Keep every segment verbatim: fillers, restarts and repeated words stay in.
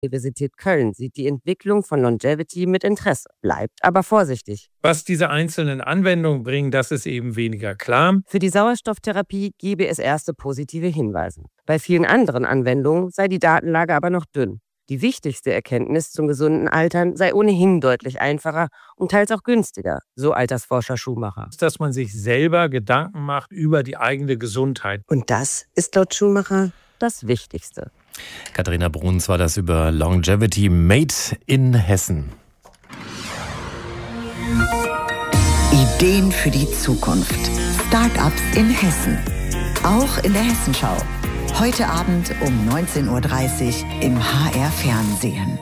Universität Köln sieht die Entwicklung von Longevity mit Interesse, bleibt aber vorsichtig. Was diese einzelnen Anwendungen bringen, das ist eben weniger klar. Für die Sauerstofftherapie gebe es erste positive Hinweise. Bei vielen anderen Anwendungen sei die Datenlage aber noch dünn. Die wichtigste Erkenntnis zum gesunden Altern sei ohnehin deutlich einfacher und teils auch günstiger, so Altersforscher Schumacher. Dass man sich selber Gedanken macht über die eigene Gesundheit. Und das ist laut Schumacher das Wichtigste. Katharina Bruns war das über Longevity Made in Hessen. Ideen für die Zukunft. Start-ups in Hessen. Auch in der Hessenschau. Heute Abend um neunzehn Uhr dreißig im H R Fernsehen.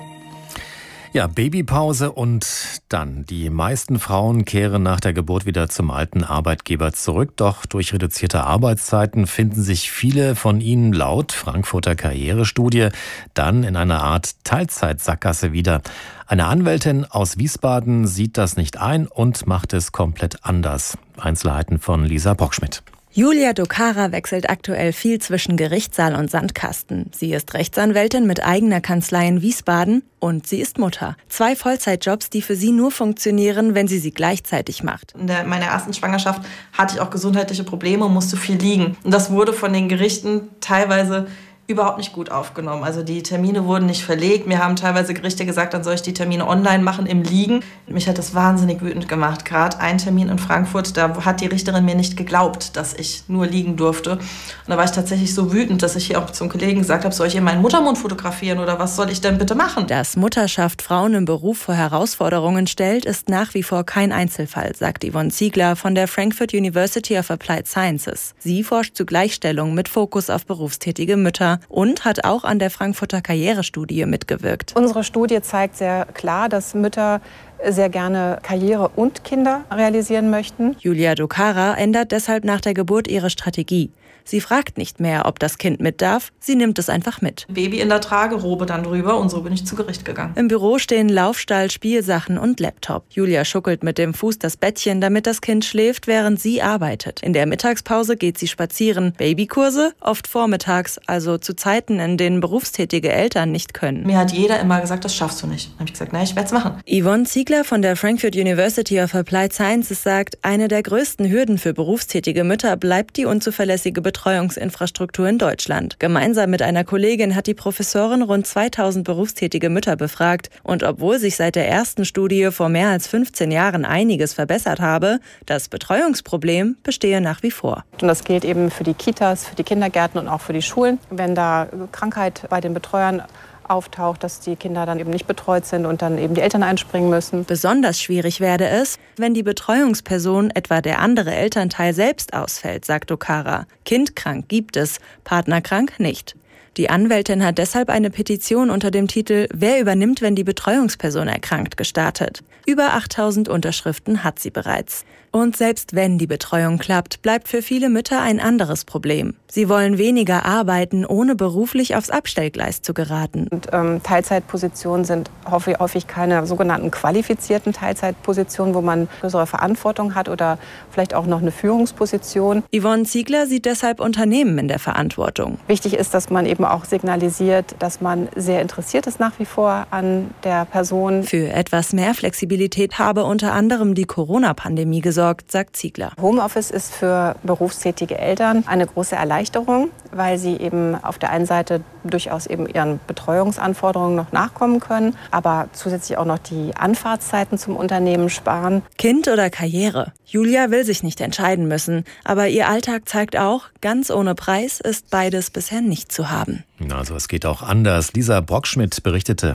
Ja, Babypause und dann. Die meisten Frauen kehren nach der Geburt wieder zum alten Arbeitgeber zurück. Doch durch reduzierte Arbeitszeiten finden sich viele von ihnen laut Frankfurter Karrierestudie dann in einer Art Teilzeitsackgasse wieder. Eine Anwältin aus Wiesbaden sieht das nicht ein und macht es komplett anders. Einzelheiten von Lisa Brockschmidt. Julia Dokara wechselt aktuell viel zwischen Gerichtssaal und Sandkasten. Sie ist Rechtsanwältin mit eigener Kanzlei in Wiesbaden und sie ist Mutter. Zwei Vollzeitjobs, die für sie nur funktionieren, wenn sie sie gleichzeitig macht. In der, meiner ersten Schwangerschaft hatte ich auch gesundheitliche Probleme und musste viel liegen. Und das wurde von den Gerichten teilweise überhaupt nicht gut aufgenommen. Also die Termine wurden nicht verlegt. Mir haben teilweise Gerichte gesagt, dann soll ich die Termine online machen im Liegen. Mich hat das wahnsinnig wütend gemacht. Gerade ein Termin in Frankfurt, da hat die Richterin mir nicht geglaubt, dass ich nur liegen durfte. Und da war ich tatsächlich so wütend, dass ich hier auch zum Kollegen gesagt habe, soll ich hier meinen Muttermund fotografieren oder was soll ich denn bitte machen? Dass Mutterschaft Frauen im Beruf vor Herausforderungen stellt, ist nach wie vor kein Einzelfall, sagt Yvonne Ziegler von der Frankfurt University of Applied Sciences. Sie forscht zu Gleichstellung mit Fokus auf berufstätige Mütter und hat auch an der Frankfurter Karrierestudie mitgewirkt. Unsere Studie zeigt sehr klar, dass Mütter sehr gerne Karriere und Kinder realisieren möchten. Julia Dokara ändert deshalb nach der Geburt ihre Strategie. Sie fragt nicht mehr, ob das Kind mit darf, sie nimmt es einfach mit. Baby in der Tragerobe dann drüber und so bin ich zu Gericht gegangen. Im Büro stehen Laufstall, Spielsachen und Laptop. Julia schuckelt mit dem Fuß das Bettchen, damit das Kind schläft, während sie arbeitet. In der Mittagspause geht sie spazieren. Babykurse? Oft vormittags, also zu Zeiten, in denen berufstätige Eltern nicht können. Mir hat jeder immer gesagt, das schaffst du nicht. Dann habe ich gesagt, nein, ich werde es machen. Yvonne Ziegler von der Frankfurt University of Applied Sciences sagt, eine der größten Hürden für berufstätige Mütter bleibt die unzuverlässige Betreuungsinfrastruktur in Deutschland. Gemeinsam mit einer Kollegin hat die Professorin rund zweitausend berufstätige Mütter befragt. Und obwohl sich seit der ersten Studie vor mehr als fünfzehn Jahren einiges verbessert habe, das Betreuungsproblem bestehe nach wie vor. Und das gilt eben für die Kitas, für die Kindergärten und auch für die Schulen. Wenn da Krankheit bei den Betreuern auftaucht, dass die Kinder dann eben nicht betreut sind und dann eben die Eltern einspringen müssen. Besonders schwierig werde es, wenn die Betreuungsperson, etwa der andere Elternteil, selbst ausfällt, sagt Dokara. Kindkrank gibt es, partnerkrank nicht. Die Anwältin hat deshalb eine Petition unter dem Titel »Wer übernimmt, wenn die Betreuungsperson erkrankt?« gestartet. Über achttausend Unterschriften hat sie bereits. Und selbst wenn die Betreuung klappt, bleibt für viele Mütter ein anderes Problem. Sie wollen weniger arbeiten, ohne beruflich aufs Abstellgleis zu geraten. Und, ähm, Teilzeitpositionen sind häufig keine sogenannten qualifizierten Teilzeitpositionen, wo man größere Verantwortung hat oder vielleicht auch noch eine Führungsposition. Yvonne Ziegler sieht deshalb Unternehmen in der Verantwortung. Wichtig ist, dass man eben auch signalisiert, dass man sehr interessiert ist nach wie vor an der Person. Für etwas mehr Flexibilität habe unter anderem die Corona-Pandemie gesorgt, sagt Ziegler. Homeoffice ist für berufstätige Eltern eine große Erleichterung, weil sie eben auf der einen Seite durchaus eben ihren Betreuungsanforderungen noch nachkommen können, aber zusätzlich auch noch die Anfahrtszeiten zum Unternehmen sparen. Kind oder Karriere? Julia will sich nicht entscheiden müssen, aber ihr Alltag zeigt auch, ganz ohne Preis ist beides bisher nicht zu haben. Also es geht auch anders. Lisa Brockschmidt berichtete.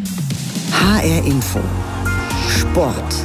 H R Info. Sport.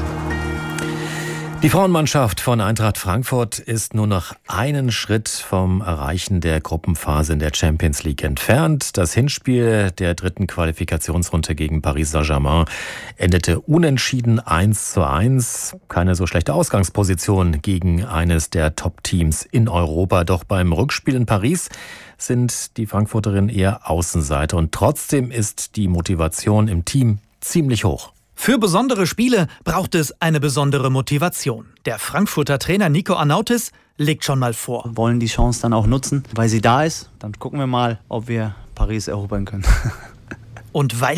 Die Frauenmannschaft von Eintracht Frankfurt ist nur noch einen Schritt vom Erreichen der Gruppenphase in der Champions League entfernt. Das Hinspiel der dritten Qualifikationsrunde gegen Paris Saint-Germain endete unentschieden eins zu eins. Keine so schlechte Ausgangsposition gegen eines der Top-Teams in Europa. Doch beim Rückspiel in Paris sind die Frankfurterinnen eher Außenseiter. Und trotzdem ist die Motivation im Team ziemlich hoch. Für besondere Spiele braucht es eine besondere Motivation. Der Frankfurter Trainer Nico Arnautis legt schon mal vor. Wir wollen die Chance dann auch nutzen, weil sie da ist. Dann gucken wir mal, ob wir Paris erobern können. Und weil